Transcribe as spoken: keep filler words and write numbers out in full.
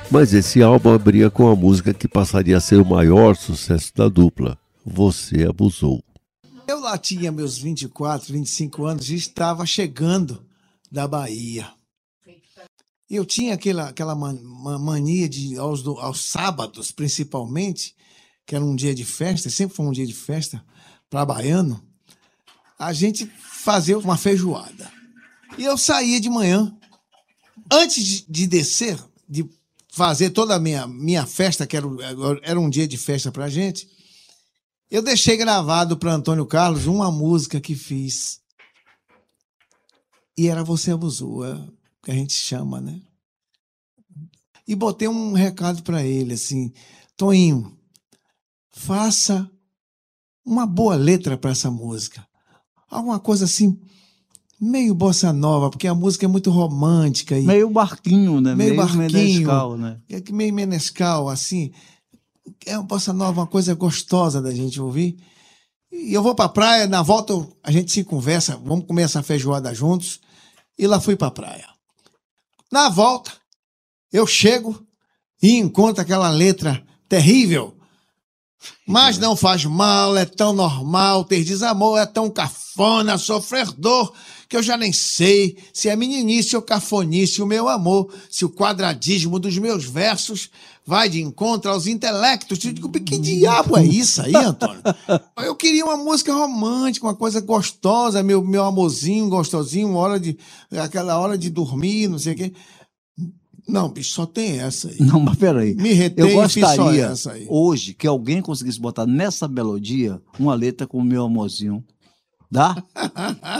Mas esse álbum abria com a música que passaria a ser o maior sucesso da dupla, Você Abusou. Eu lá tinha meus vinte e quatro, vinte e cinco anos e estava chegando da Bahia. E eu tinha aquela, aquela mania de, aos, aos sábados, principalmente, que era um dia de festa, sempre foi um dia de festa para baiano, a gente fazia uma feijoada. E eu saía de manhã, antes de, de descer, de fazer toda a minha, minha festa, que era, era um dia de festa pra gente, eu deixei gravado para Antônio Carlos uma música que fiz. E era Você Abusou, é o que a gente chama, né? E botei um recado para ele, assim, Toninho, faça uma boa letra para essa música. Alguma coisa assim, meio bossa nova, porque a música é muito romântica. E meio barquinho, né? Meio, meio barquinho, menescal, né? Meio menescal, assim. É uma bossa nova, uma coisa gostosa da gente ouvir. E eu vou pra praia, na volta a gente se conversa, vamos comer essa feijoada juntos. E lá fui pra praia. Na volta, eu chego e encontro aquela letra terrível. Mas não faz mal, é tão normal, ter desamor é tão cafona, sofredor, que eu já nem sei se é meninice ou cafonice o meu amor, se o quadradismo dos meus versos vai de encontro aos intelectos. Eu digo, que diabo é isso aí, Antônio? Eu queria uma música romântica, uma coisa gostosa, meu, meu amorzinho gostosinho, uma hora de, aquela hora de dormir, não sei o quê. Não, bicho, só tem essa aí. Não, mas peraí. Me retém, eu gostaria essa aí. hoje que alguém conseguisse botar nessa melodia uma letra com o meu amorzinho. Dá?